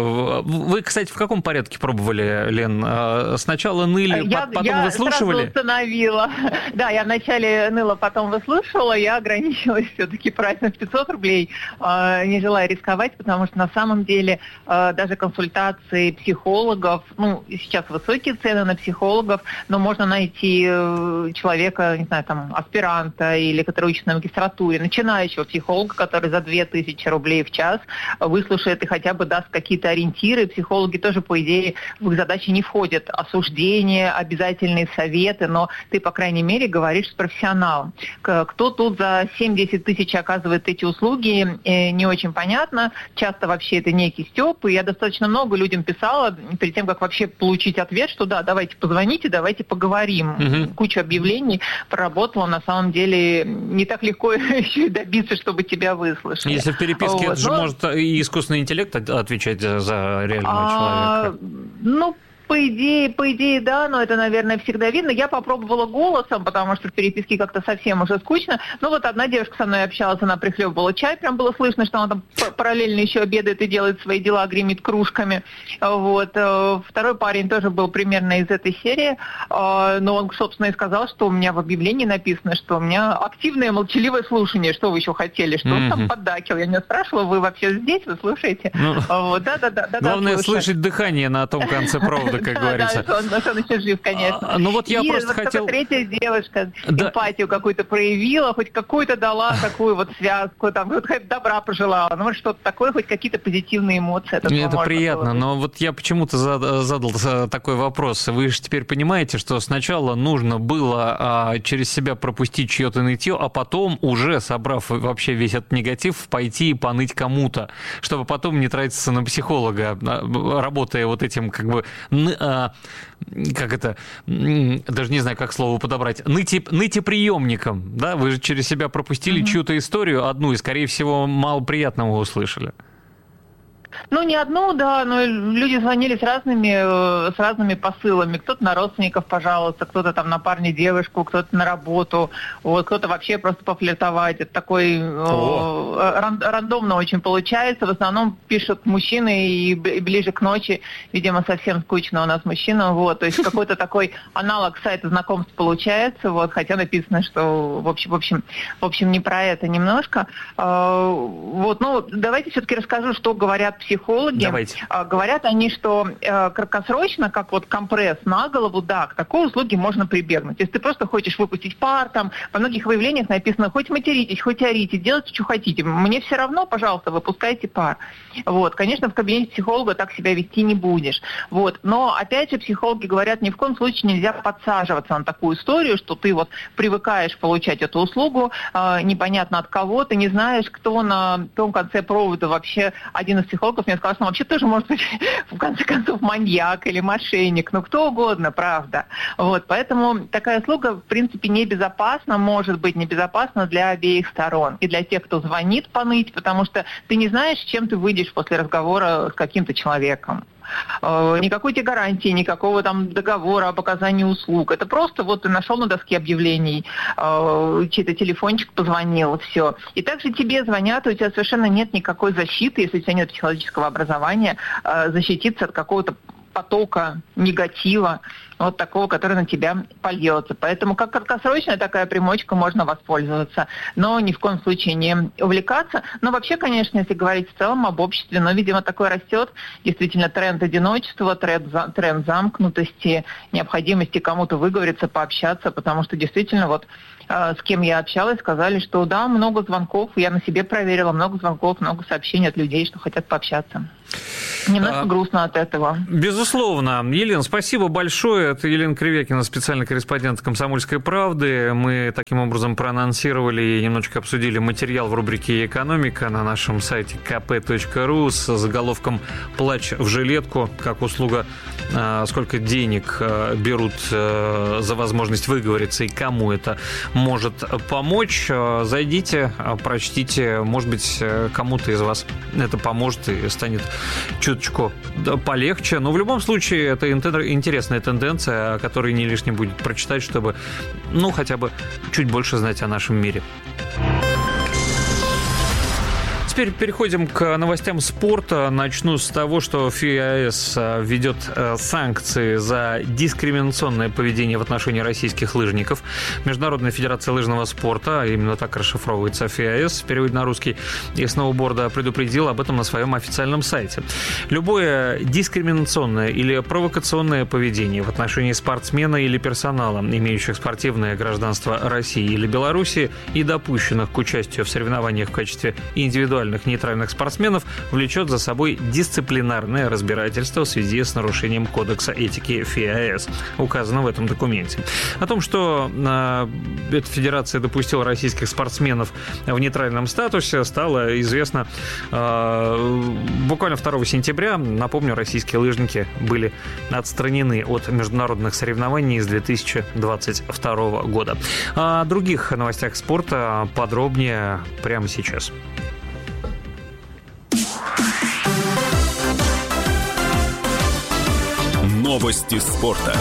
Вы, кстати, в каком порядке пробовали, Лен? Сначала ныли, я, потом я выслушивали? Я сразу установила. Да, я вначале ныла, потом выслушивала. Я ограничилась все-таки прайсом в пятьсот рублей, не желая рисковать, потому что на самом деле даже консультации психологов, ну, сейчас высокие цены на психологов, но можно найти человека, не знаю, там, аспиранта или который учится на магистратуре, начинающего психолога, который за две тысячи рублей в час выслушает и хотя бы даст какие-то ориентиры. Психологи тоже, по идее, в их задачи не входят осуждение, обязательные советы, но ты, по крайней мере, говоришь с профессионалом. Кто тут за семь-десять тысяч оказывает эти услуги, не очень понятно. Часто вообще это некий стёб, и я достаточно много людям писала перед тем, как вообще получить ответ, что да, давайте позвоните, давайте поговорим. Угу. Кучу объявлений проработала, на самом деле не так легко еще и добиться, чтобы тебя выслушали. Если в переписке, вот. это же Но... может и искусственный интеллект отвечать за реального а, человека. Ну, По идее, по идее, да, но это, наверное, всегда видно. Я попробовала голосом, потому что в переписке как-то совсем уже скучно. Ну вот одна девушка со мной общалась, она прихлебывала чай, прям было слышно, что она там параллельно еще обедает и делает свои дела, гремит кружками. Вот. Второй парень тоже был примерно из этой серии, но он, собственно, и сказал, что у меня в объявлении написано, что у меня активное молчаливое слушание. Что вы еще хотели? Что он mm-hmm. там поддакивал? Я не спрашивала, вы вообще здесь, вы слушаете? Ну, вот, да, да, да, да, главное да, слышать дыхание на том конце провода, как говорится. Да, он, он еще жив, конечно. А, ну вот я и просто вот хотел... третья девушка да. эмпатию какую-то проявила, хоть какую-то дала такую вот связку, там, вот хоть добра пожелала, ну вот что-то такое, хоть какие-то позитивные эмоции. Мне это приятно, было. Но вот я почему-то задал такой вопрос. Вы же теперь понимаете, что сначала нужно было а, через себя пропустить чье-то нытье, а потом уже, собрав вообще весь этот негатив, пойти и поныть кому-то, чтобы потом не тратиться на психолога, работая вот этим как бы... А, как это, даже не знаю, как слово подобрать, ныти, нытиприемником, да, вы же через себя пропустили mm-hmm. чью-то историю одну и, скорее всего, мало приятного услышали. Ну, не одну, да, но люди звонили с разными, с разными посылами. Кто-то на родственников пожаловался, кто-то там на парня, девушку, кто-то на работу, вот, кто-то вообще просто пофлиртовать. Это такой э, ран, рандомно очень получается. В основном пишут мужчины и ближе к ночи, видимо, совсем скучно у нас мужчина, вот, то есть какой-то такой аналог сайта знакомств получается, вот, хотя написано, что в общем, в общем, в общем, не про это немножко. Э, вот, ну, давайте все-таки расскажу, что говорят психологи. Давайте. Говорят они, что э, краткосрочно, как вот компресс на голову, да, к такой услуге можно прибегнуть. Если ты просто хочешь выпустить пар, там, во многих выявлениях написано, хоть материтесь, хоть орите, делайте, что хотите. Мне все равно, пожалуйста, выпускайте пар. Вот, конечно, в кабинете психолога так себя вести не будешь. Вот, но, опять же, психологи говорят, ни в коем случае нельзя подсаживаться на такую историю, что ты вот привыкаешь получать эту услугу, э, непонятно от кого, ты не знаешь, кто на том конце провода вообще. Один из психологов мне сказал, что он вообще тоже может быть, в конце концов, маньяк или мошенник, ну кто угодно, правда. Вот, поэтому такая услуга, в принципе, небезопасна, может быть небезопасна для обеих сторон. И для тех, кто звонит поныть, потому что ты не знаешь, с чем ты выйдешь после разговора с каким-то человеком. Никакой тебе гарантии, никакого там договора об оказании услуг. Это просто вот ты нашел на доске объявлений, чей-то телефончик позвонил, все. И также тебе звонят, у тебя совершенно нет никакой защиты, если у тебя нет психологического образования, защититься от какого-то потока негатива, вот такого, который на тебя польется. Поэтому как краткосрочная такая примочка можно воспользоваться, но ни в коем случае не увлекаться. Но вообще, конечно, если говорить в целом об обществе, но, видимо, такое растет действительно тренд одиночества, тренд, тренд замкнутости, необходимости кому-то выговориться, пообщаться, потому что действительно вот с кем я общалась, сказали, что да, много звонков, я на себе проверила, много звонков, много сообщений от людей, что хотят пообщаться. Немножко а, грустно от этого. Безусловно. Елена, спасибо большое. Это Елена Кривякина, специальный корреспондент «Комсомольской правды». Мы таким образом проанонсировали и немножечко обсудили материал в рубрике «Экономика» на нашем сайте ка пэ точка ру с заголовком «Плач в жилетку. Как услуга, сколько денег берут за возможность выговориться и кому это может помочь». Зайдите, прочтите. Может быть, кому-то из вас это поможет и станет чуточку полегче. Но в любом случае это интересная тенденция, о которой не лишним будет прочитать, чтобы, ну, хотя бы чуть больше знать о нашем мире. Теперь переходим к новостям спорта. Начну с того, что ФИАС введет санкции за дискриминационное поведение в отношении российских лыжников. Международная федерация лыжного спорта, именно так расшифровывается ФИАС в переводе на русский, и сноуборда предупредила об этом на своем официальном сайте. Любое дискриминационное или провокационное поведение в отношении спортсмена или персонала, имеющих спортивное гражданство России или Беларуси и допущенных к участию в соревнованиях в качестве индивидуальных нейтральных спортсменов, влечет за собой дисциплинарное разбирательство в связи с нарушением Кодекса этики ФИАС, указано в этом документе. О том, что э, эта федерация допустила российских спортсменов в нейтральном статусе, стало известно э, буквально второго сентября. Напомню, российские лыжники были отстранены от международных соревнований с две тысячи двадцать второго года. О других новостях спорта подробнее прямо сейчас. Новости спорта.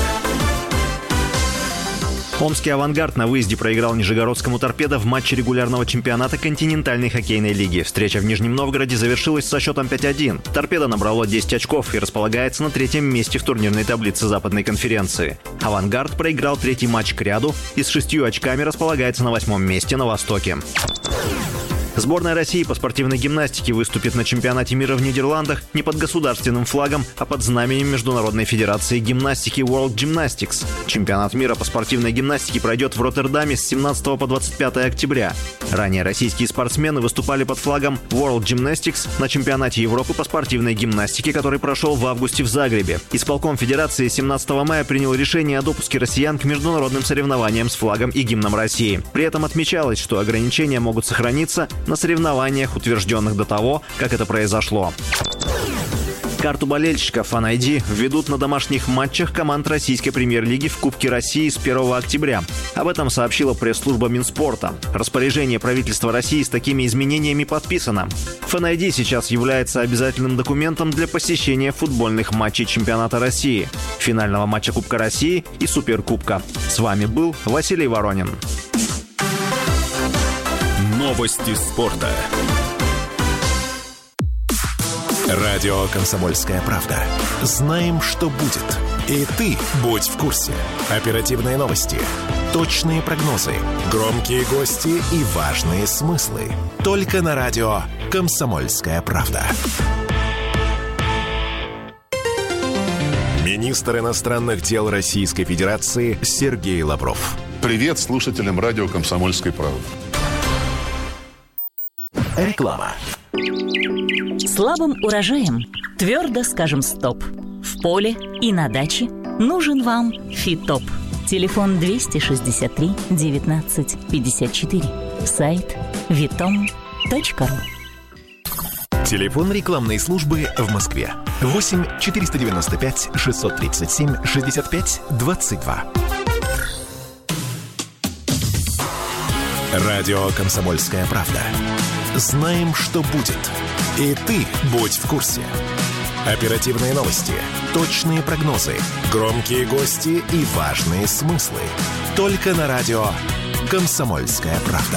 Омский «Авангард» на выезде проиграл нижегородскому «Торпедо» в матче регулярного чемпионата континентальной хоккейной лиги. Встреча в Нижнем Новгороде завершилась со счетом пять один. «Торпедо» набрало десять очков и располагается на третьем месте в турнирной таблице Западной конференции. «Авангард» проиграл третий матч к ряду и с шестью очками располагается на восьмом месте на Востоке. Сборная России по спортивной гимнастике выступит на чемпионате мира в Нидерландах не под государственным флагом, а под знаменем Международной федерации гимнастики World Gymnastics. Чемпионат мира по спортивной гимнастике пройдет в Роттердаме с семнадцатого по двадцать пятое октября. Ранее российские спортсмены выступали под флагом World Gymnastics на чемпионате Европы по спортивной гимнастике, который прошел в августе в Загребе. Исполком Федерации семнадцатого мая принял решение о допуске россиян к международным соревнованиям с флагом и гимном России. При этом отмечалось, что ограничения могут сохраниться на соревнованиях, утвержденных до того, как это произошло. Карту болельщиков Fan ай ди введут на домашних матчах команд российской премьер-лиги в Кубке России с первого октября. Об этом сообщила пресс-служба Минспорта. Распоряжение правительства России с такими изменениями подписано. Fan ай ди сейчас является обязательным документом для посещения футбольных матчей чемпионата России, финального матча Кубка России и Суперкубка. С вами был Василий Воронин. Новости спорта. Радио «Комсомольская правда». Знаем, что будет. И ты будь в курсе. Оперативные новости, точные прогнозы, громкие гости и важные смыслы. Только на радио «Комсомольская правда». Министр иностранных дел Российской Федерации Сергей Лавров. Привет слушателям радио «Комсомольской правды». Реклама. Слабым урожаем твердо скажем стоп. В поле и на даче нужен вам Фитоп. Телефон двести шестьдесят три девятнадцать пятьдесят четыре. Сайт витом точка ру. Телефон рекламной службы в Москве. восемь четыреста девяносто пять шестьсот тридцать семь шестьдесят пять двадцать два. Радио «Комсомольская правда». Знаем, что будет. И ты будь в курсе. Оперативные новости, точные прогнозы, громкие гости и важные смыслы. Только на радио «Комсомольская правда».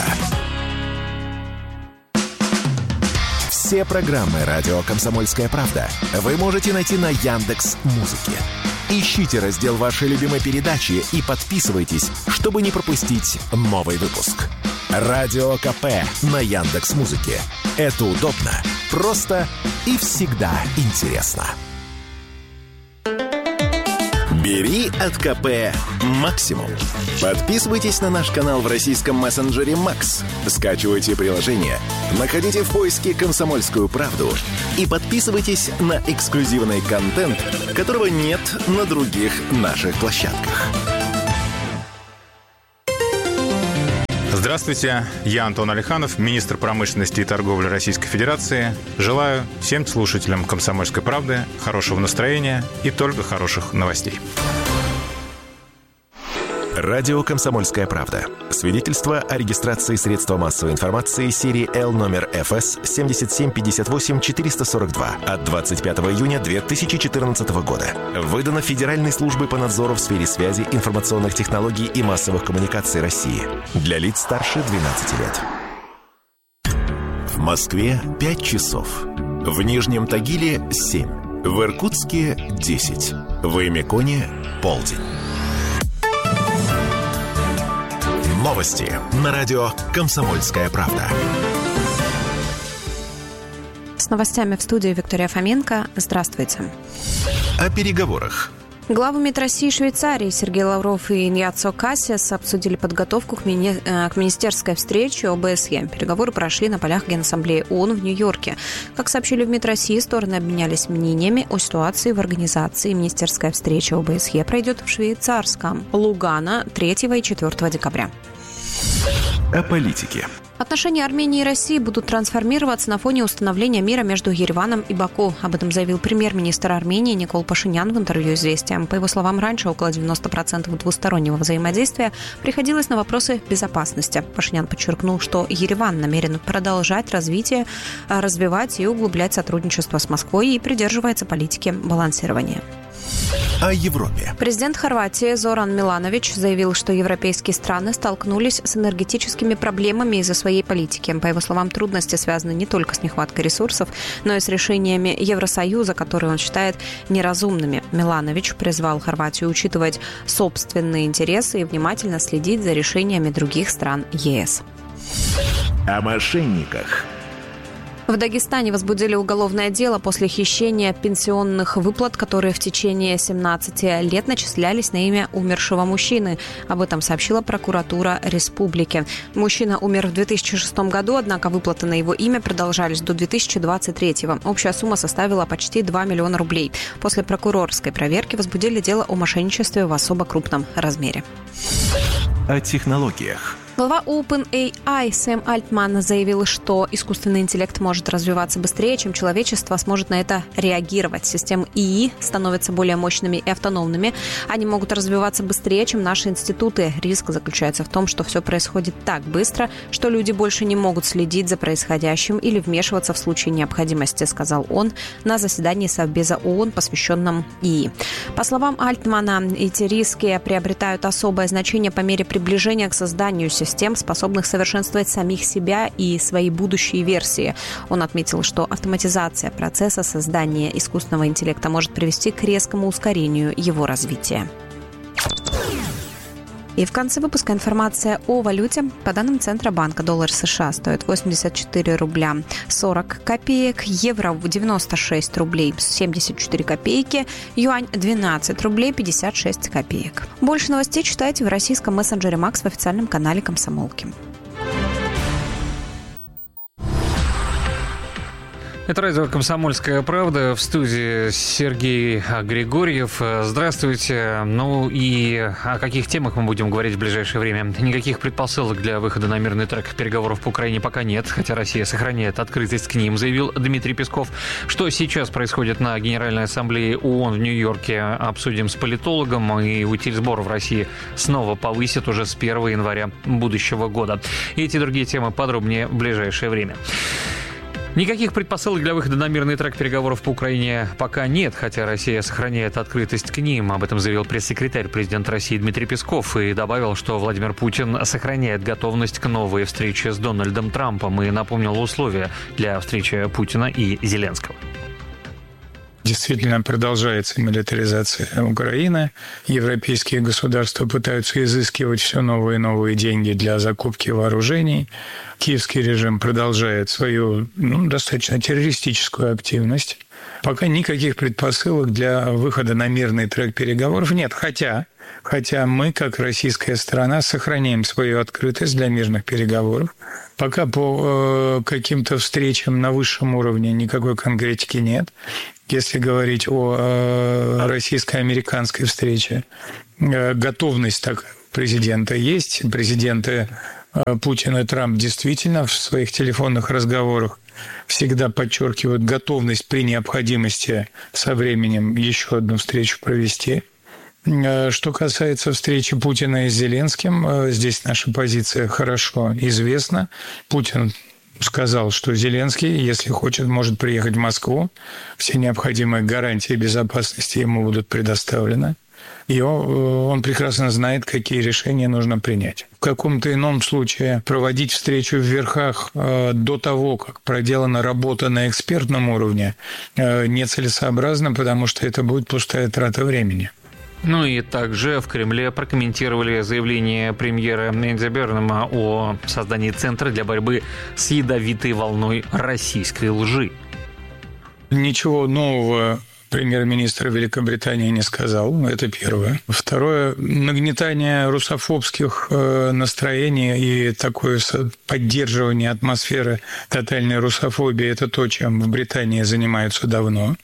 Все программы радио «Комсомольская правда» вы можете найти на Яндекс.Музыке. Ищите раздел вашей любимой передачи и подписывайтесь, чтобы не пропустить новый выпуск. Радио КП на Яндекс.Музыке. Это удобно, просто и всегда интересно. Бери от КП максимум. Подписывайтесь на наш канал в российском мессенджере Макс. Скачивайте приложение, находите в поиске «Комсомольскую правду» и подписывайтесь на эксклюзивный контент, которого нет на других наших площадках. Здравствуйте, я Антон Алиханов, министр промышленности и торговли Российской Федерации. Желаю всем слушателям «Комсомольской правды» хорошего настроения и только хороших новостей. Радио «Комсомольская правда». Свидетельство о регистрации средства массовой информации серии Л номер эф эс семь семь пять восемь четыре сорок два от двадцать пятого июня две тысячи четырнадцатого года. Выдано Федеральной службой по надзору в сфере связи, информационных технологий и массовых коммуникаций России. Для лиц старше двенадцати лет. В Москве пять часов. В Нижнем Тагиле семь. В Иркутске десять. В Эмиконе полдень. Новости на радио «Комсомольская правда». С новостями в студии Виктория Фоменко. Здравствуйте. О переговорах. Главы МИД России и Швейцарии Сергей Лавров и Иньяцо Кассиас обсудили подготовку к, мини... к министерской встрече о бэ эс е. Переговоры прошли на полях Генассамблеи ООН в Нью-Йорке. Как сообщили в МИД России, стороны обменялись мнениями о ситуации в организации. Министерская встреча о бэ эс е пройдет в швейцарском Лугано третьего и четвёртого декабря. О политике. Отношения Армении и России будут трансформироваться на фоне установления мира между Ереваном и Баку. Об этом заявил премьер-министр Армении Никол Пашинян в интервью «Известиям». По его словам, раньше около девяносто процентов двустороннего взаимодействия приходилось на вопросы безопасности. Пашинян подчеркнул, что Ереван намерен продолжать развитие, развивать и углублять сотрудничество с Москвой и придерживается политики балансирования. О Европе. Президент Хорватии Зоран Миланович заявил, что европейские страны столкнулись с энергетическими проблемами из-за своей политики. По его словам, трудности связаны не только с нехваткой ресурсов, но и с решениями Евросоюза, которые он считает неразумными. Миланович призвал Хорватию учитывать собственные интересы и внимательно следить за решениями других стран е эс. О мошенниках. В Дагестане возбудили уголовное дело после хищения пенсионных выплат, которые в течение семнадцати лет начислялись на имя умершего мужчины. Об этом сообщила прокуратура республики. Мужчина умер в две тысячи шестом году, однако выплаты на его имя продолжались до две тысячи двадцать третьего. Общая сумма составила почти два миллиона рублей. После прокурорской проверки возбудили дело о мошенничестве в особо крупном размере. О технологиях. Глава OpenAI Сэм Альтман заявил, что искусственный интеллект может развиваться быстрее, чем человечество сможет на это реагировать. Системы ИИ становятся более мощными и автономными. Они могут развиваться быстрее, чем наши институты. Риск заключается в том, что все происходит так быстро, что люди больше не могут следить за происходящим или вмешиваться в случае необходимости, сказал он на заседании Совбеза ООН, посвященном ИИ. По словам Альтмана, эти риски приобретают особое значение по мере приближения к созданию системы, систем, способных совершенствовать самих себя и свои будущие версии. Он отметил, что автоматизация процесса создания искусственного интеллекта может привести к резкому ускорению его развития. И в конце выпуска информация о валюте. По данным Центробанка, доллар США стоит восемьдесят четыре рубля сорок копеек, евро девяносто шесть рублей семьдесят четыре копейки, юань двенадцать рублей пятьдесят шесть копеек. Больше новостей читайте в российском мессенджере Макс в официальном канале Комсомолки. Это радио «Комсомольская правда». В студии Сергей Григорьев. Здравствуйте. Ну и о каких темах мы будем говорить в ближайшее время? Никаких предпосылок для выхода на мирный трек переговоров по Украине пока нет, хотя Россия сохраняет открытость к ним, заявил Дмитрий Песков. Что сейчас происходит на Генеральной Ассамблее ООН в Нью-Йорке, обсудим с политологом. И утильсбор в России снова повысит уже с первого января будущего года. И эти и другие темы подробнее в ближайшее время. Никаких предпосылок для выхода на мирный трек переговоров по Украине пока нет, хотя Россия сохраняет открытость к ним. Об этом заявил пресс-секретарь президента России Дмитрий Песков и добавил, что Владимир Путин сохраняет готовность к новой встрече с Дональдом Трампом и напомнил условия для встречи Путина и Зеленского. Действительно продолжается милитаризация Украины. Европейские государства пытаются изыскивать все новые и новые деньги для закупки вооружений. Киевский режим продолжает свою ну, достаточно террористическую активность. Пока никаких предпосылок для выхода на мирный трек переговоров нет. Хотя, хотя мы, как российская сторона, сохраняем свою открытость для мирных переговоров. Пока по э, каким-то встречам на высшем уровне никакой конкретики нет. Если говорить о э, российско-американской встрече, э, готовность так президента есть. Президенты э, Путин и Трамп действительно в своих телефонных разговорах всегда подчеркивают готовность при необходимости со временем еще одну встречу провести. Э, что касается встречи Путина и Зеленским, э, здесь наша позиция хорошо известна. Путин сказал, что Зеленский, если хочет, может приехать в Москву. Все необходимые гарантии безопасности ему будут предоставлены. И он, он прекрасно знает, какие решения нужно принять. В каком-то ином случае проводить встречу в верхах э, до того, как проделана работа на экспертном уровне, э, нецелесообразно, потому что это будет пустая трата времени. Ну и также в Кремле прокомментировали заявление премьера Энди Бернема о создании Центра для борьбы с ядовитой волной российской лжи. Ничего нового премьер-министр Великобритании не сказал. Это первое. Второе. Нагнетание русофобских настроений и такое поддерживание атмосферы тотальной русофобии – это то, чем в Британии занимаются давно.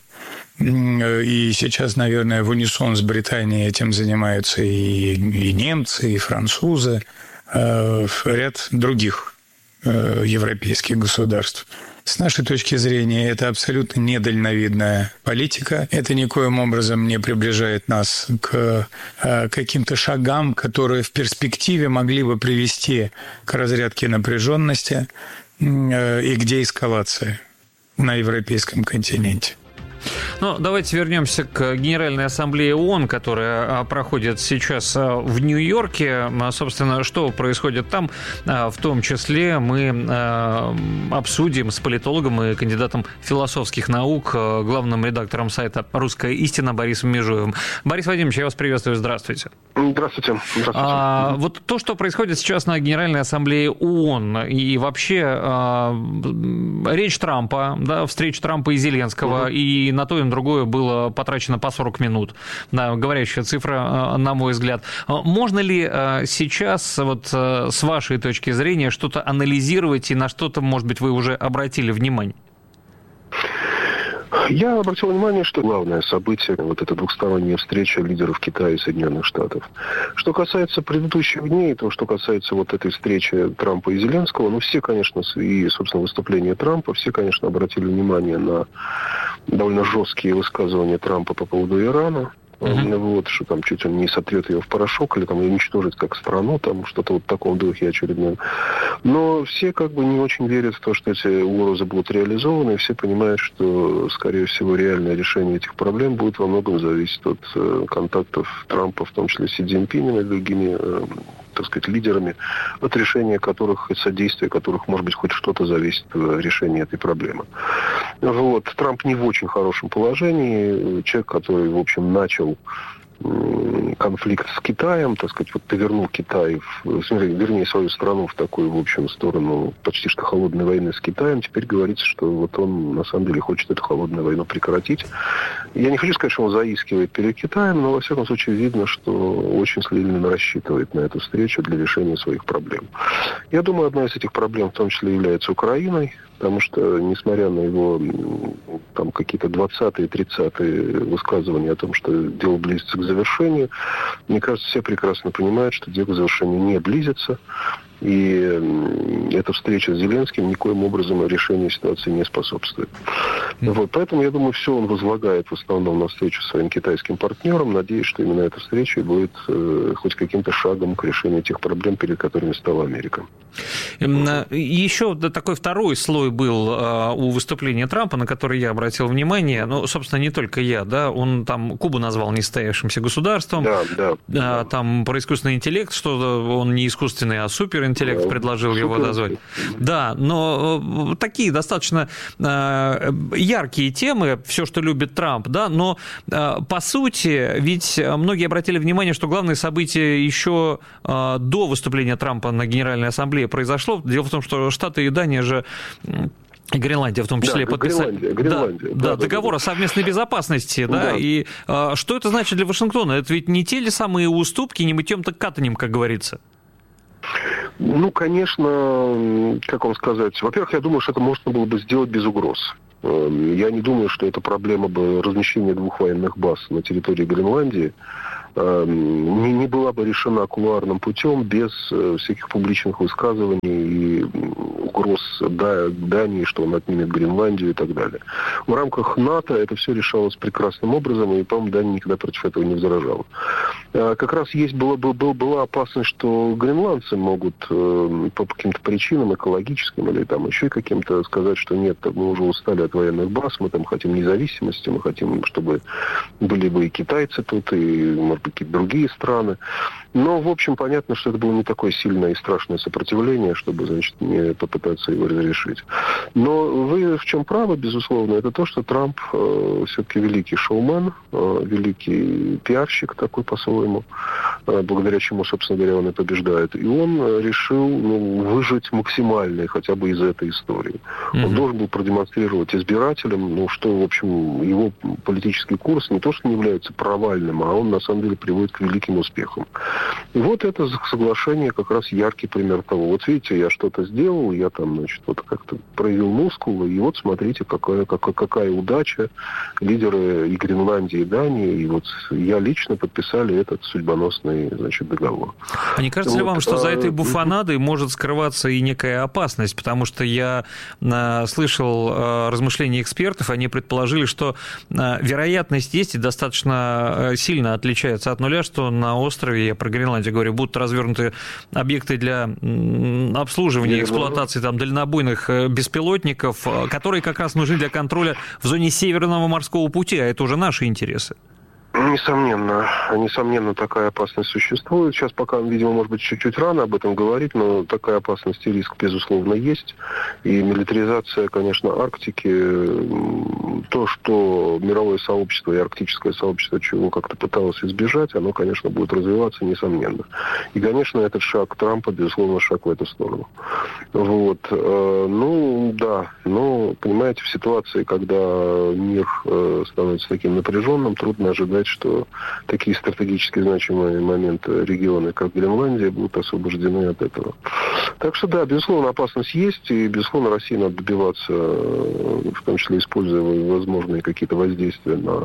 И сейчас, наверное, в унисон с Британией этим занимаются и, и немцы, и французы, э, ряд других э, европейских государств. С нашей точки зрения, это абсолютно недальновидная политика. Это никоим образом не приближает нас к э, каким-то шагам, которые в перспективе могли бы привести к разрядке напряженности э, и к деэскалации на европейском континенте. Ну, давайте вернемся к Генеральной Ассамблее ООН, которая проходит сейчас в Нью-Йорке. Собственно, что происходит там, в том числе мы обсудим с политологом и кандидатом философских наук, главным редактором сайта «Русская истина» Борисом Межуевым. Борис Вадимович, я вас приветствую. Здравствуйте. Здравствуйте. Здравствуйте. А, вот то, что происходит сейчас на Генеральной Ассамблее ООН, и вообще а, речь Трампа, да, встреча Трампа и Зеленского, угу. и на то и на другое было потрачено по сорок минут. Да, говорящая цифра, на мой взгляд. Можно ли сейчас, вот с вашей точки зрения, что-то анализировать, и на что-то, может быть, вы уже обратили внимание? Я обратил внимание, что главное событие, вот эта двухсторонняя встреча лидеров Китая и Соединенных Штатов. Что касается предыдущих дней, то, что касается вот этой встречи Трампа и Зеленского, ну, все, конечно, и, собственно, выступление Трампа, все, конечно, обратили внимание на довольно жесткие высказывания Трампа по поводу Ирана. Uh-huh. Вот, что там чуть он не сотрет ее в порошок или там уничтожить как страну, там что-то вот в таком духе очередном. Но все как бы не очень верят в то, что эти угрозы будут реализованы, и все понимают, что, скорее всего, реальное решение этих проблем будет во многом зависеть от э, контактов Трампа, в том числе с Си Цзиньпинем и другими, э, так сказать, лидерами, от решения которых и содействия которых, может быть, хоть что-то зависит от решения этой проблемы. Вот. Трамп не в очень хорошем положении. Человек, который, в общем, начал конфликт с Китаем, так сказать, вот повернул Китай, в, вернее, свою страну в такую, в общем, сторону почти что холодной войны с Китаем. Теперь говорится, что вот он, на самом деле, хочет эту холодную войну прекратить. Я не хочу сказать, что он заискивает перед Китаем, но, во всяком случае, видно, что очень сильно рассчитывает на эту встречу для решения своих проблем. Я думаю, одна из этих проблем в том числе является Украиной, потому что, несмотря на его там какие-то двадцатые, тридцатые высказывания о том, что дело близится к завершению, мне кажется, все прекрасно понимают, что дело к завершению не близится. И эта встреча с Зеленским никоим образом решению ситуации не способствует. Вот, поэтому, я думаю, все он возлагает в основном на встречу с своим китайским партнером, надеясь, что именно эта встреча будет э, хоть каким-то шагом к решению тех проблем, перед которыми стала Америка. Еще такой второй слой был э, у выступления Трампа, на который я обратил внимание. Ну, собственно, не только я, да, он там Кубу назвал несостоявшимся государством. Да, да. да. Там про искусственный интеллект, что он не искусственный, а суперинтеллект. Интеллект предложил его назвать. Да, но такие достаточно э, яркие темы, все, что любит Трамп, да, но э, по сути, ведь многие обратили внимание, что главное событие еще э, до выступления Трампа на Генеральной Ассамблее произошло. Дело в том, что Штаты и Дания же... И Гренландия в том числе да, подписали Гренландия, Гренландия, да, да, да, договор да, о совместной безопасности, да, да. И а, что это значит для Вашингтона? Это ведь не те ли самые уступки, не мытьем так катанем, как говорится? Ну, конечно, как вам сказать, во-первых, я думаю, что это можно было бы сделать без угроз. Я не думаю, что это проблема бы размещения двух военных баз на территории Гренландии не, не была бы решена кулуарным путем без всяких публичных высказываний и угроз Дании, что он отнимет Гренландию и так далее. В рамках НАТО это все решалось прекрасным образом, и, по-моему, Дания никогда против этого не возражала. Как раз есть была, была, была опасность, что гренландцы могут по каким-то причинам экологическим или там еще каким-то сказать, что нет, мы уже устали от военных баз, мы там хотим независимости, мы хотим, чтобы были бы и китайцы тут, и, может быть, какие-то другие страны. Но, в общем, понятно, что это было не такое сильное и страшное сопротивление, чтобы, значит, не попытаться его разрешить. Но вы в чем правы, безусловно, это то, что Трамп э, все-таки великий шоумен, э, великий пиарщик такой по-своему, э, благодаря чему, собственно говоря, он и побеждает. И он решил ну, выжать максимально хотя бы из этой истории. Mm-hmm. Он должен был продемонстрировать избирателям, ну, что, в общем, его политический курс не то, что не является провальным, а он, на самом деле, приводит к великим успехам. И вот это соглашение как раз яркий пример того. Вот видите, я что-то сделал, я там, значит, вот как-то проявил мускулы, и вот смотрите, какая, какая, какая удача. Лидеры и Гренландии, и Дании, и вот я лично подписали этот судьбоносный, значит, договор. А не кажется вот, ли вам, что а... за этой буфонадой может скрываться и некая опасность? Потому что я а, слышал а, размышления экспертов, они предположили, что а, вероятность есть и достаточно сильно отличается от нуля, что на острове, я про Гренландию говорю, будут развернуты объекты для обслуживания и эксплуатации там, дальнобойных беспилотников, которые как раз нужны для контроля в зоне Северного морского пути, а это уже наши интересы. Несомненно, несомненно, такая опасность существует. Сейчас пока, видимо, может быть, чуть-чуть рано об этом говорить, но такая опасность и риск, безусловно, есть. И милитаризация, конечно, Арктики, то, что мировое сообщество и арктическое сообщество чего как-то пыталось избежать, оно, конечно, будет развиваться, несомненно. И, конечно, этот шаг Трампа, безусловно, шаг в эту сторону. Вот. Ну, да. Но, понимаете, в ситуации, когда мир становится таким напряженным, трудно ожидать, что такие стратегически значимые моменты регионы, как Гренландия, будут освобождены от этого. Так что, да, безусловно, опасность есть, и, безусловно, России надо добиваться, в том числе используя возможные какие-то воздействия на,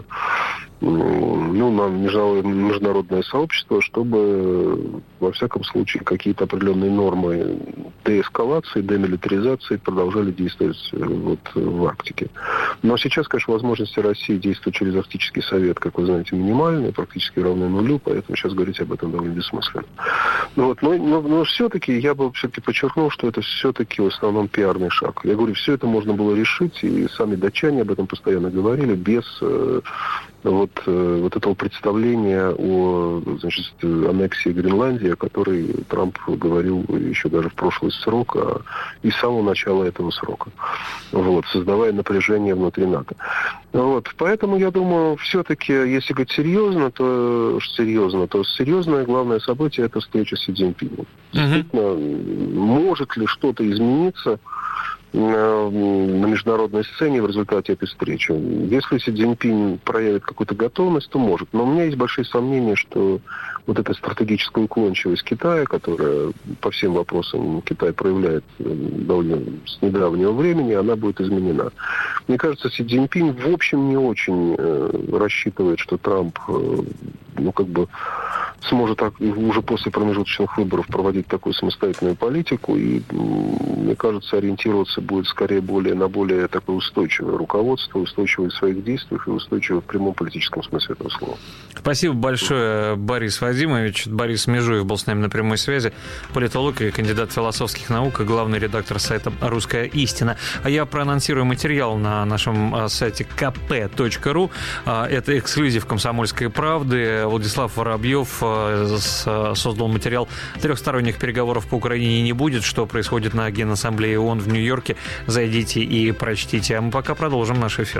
ну, на международное сообщество, чтобы, во всяком случае, какие-то определенные нормы деэскалации, демилитаризации продолжали действовать вот в Арктике. Но сейчас, конечно, возможности России действовать через Арктический совет, как вы знаете, минимальные, практически равны нулю, поэтому сейчас говорить об этом довольно бессмысленно. Вот. Но, но, но все-таки я бы все-таки подчеркнул, что это все-таки в основном пиарный шаг. Я говорю, все это можно было решить, и сами датчане об этом постоянно говорили, без э, вот, э, вот этого представления о, значит, аннексии Гренландии, о которой Трамп говорил еще даже в прошлый срок, а и с самого начала этого срока, вот, создавая напряжение внутри НАТО. Вот, поэтому я думаю, все-таки, если говорить серьезно, то серьезно, то серьезное главное событие — это встреча с Си Цзиньпинем. Действительно, может ли что-то измениться на международной сцене в результате этой встречи? Если Си Цзиньпин проявит какую-то готовность, то может. Но у меня есть большие сомнения, что вот эта стратегическая уклончивость Китая, которая по всем вопросам Китай проявляет довольно с недавнего времени, она будет изменена. Мне кажется, Си Цзиньпин в общем не очень э, рассчитывает, что Трамп э, ну, как бы сможет уже после промежуточных выборов проводить такую самостоятельную политику, и, мне кажется, ориентироваться будет скорее более на более такое устойчивое руководство, устойчивое в своих действиях и устойчивое в прямом политическом смысле этого слова. Спасибо большое, Борис Вадимович. Борис Межуев был с нами на прямой связи, политолог и кандидат философских наук, и главный редактор сайта «Русская истина». А я проанонсирую материал на нашем сайте ка пэ точка ру. Это эксклюзив «Комсомольской правды». Владислав Воробьев создал материал «Трехсторонних переговоров по Украине не будет. Что происходит на Генассамблее ООН в Нью-Йорке». Зайдите и прочтите. А мы пока продолжим наш эфир.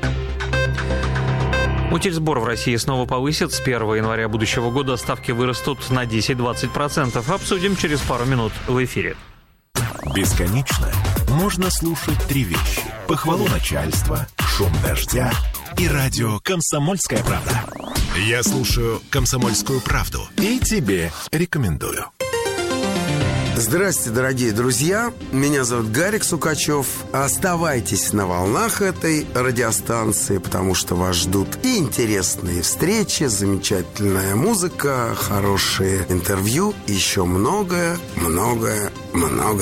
Утильсбор в России снова повысит. С первого января будущего года ставки вырастут на десять-двадцать процентов. Обсудим через пару минут в эфире. Бесконечно можно слушать три вещи: похвалу начальства, шум дождя и радио «Комсомольская правда». Я слушаю «Комсомольскую правду» и тебе рекомендую. Здравствуйте, дорогие друзья. Меня зовут Гарик Сукачев. Оставайтесь на волнах этой радиостанции, потому что вас ждут и интересные встречи, замечательная музыка, хорошие интервью, еще многое, многое, многое.